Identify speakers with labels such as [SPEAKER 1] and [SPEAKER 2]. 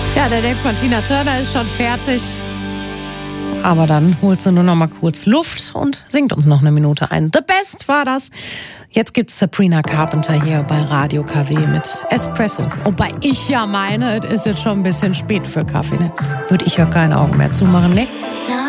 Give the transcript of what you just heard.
[SPEAKER 1] Ja, der denkt man, Tina Turner ist schon fertig. Aber dann holt sie nur noch mal kurz Luft und singt uns noch eine Minute ein. The Best war das. Jetzt gibt's Sabrina Carpenter hier bei Radio KW mit Espresso. Wobei ich ja meine, es ist jetzt schon ein bisschen spät für Kaffee, ne? Würde ich ja keine Augen mehr zumachen, ne?